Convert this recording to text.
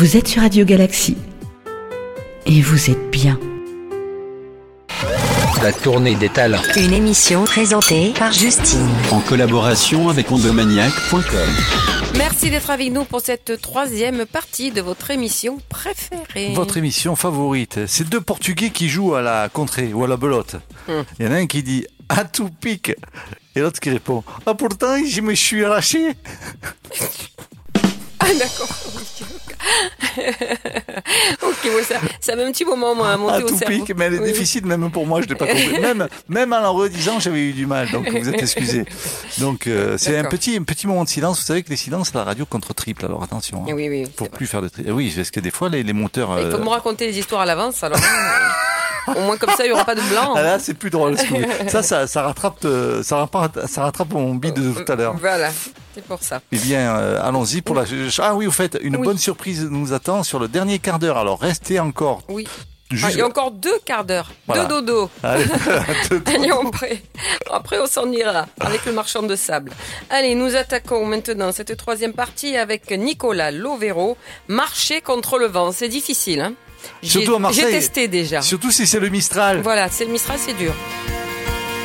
Vous êtes sur Radio Galaxie. Et vous êtes bien. La tournée des talents. Une émission présentée par Justine. En collaboration avec ondomaniac.com. Merci d'être avec nous pour cette troisième partie de votre émission préférée. Votre émission favorite. C'est deux Portugais qui jouent à la contrée ou à la belote. Il y en a un qui dit « à tout pique » et l'autre qui répond « ah pourtant je me suis arraché ». Ah d'accord. Ok, ouais, ça met un petit moment moi, à monter au cerveau. À tout pique, mais elle est difficile même pour moi, je l'ai pas compris. Même en la redisant, j'avais eu du mal, donc vous êtes excusés. Donc c'est un petit moment de silence. Vous savez que les silences, la radio contre triple, alors attention. Hein. Oui. Pour plus faire de triple. Oui, parce que des fois les moteurs. Il faut me raconter les histoires à l'avance, alors. Au moins comme ça, il y aura pas de blanc. Ah là, c'est plus drôle. Ça rattrape mon bide de tout à l'heure. Voilà, c'est pour ça. Eh bien, allons-y pour la. Ah oui, au fait, une bonne surprise nous attend sur le dernier quart d'heure. Alors, restez encore. Oui. Il y a encore 2 quarts d'heure. Voilà. 2 dodo. Allez, après, on s'en ira avec le marchand de sable. Allez, nous attaquons maintenant cette troisième partie avec Nicolas Lovero. Marcher contre le vent, c'est difficile, hein. Surtout à Marseille. J'ai testé déjà. Surtout si c'est le Mistral. Voilà, c'est le Mistral, c'est dur.